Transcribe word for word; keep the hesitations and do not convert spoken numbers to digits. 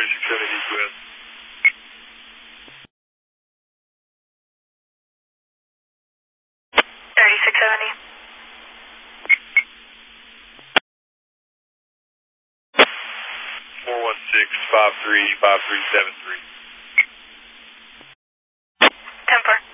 thirty-six seventy East. thirty-six seventy. four one six, five three, five three seven three. ten four.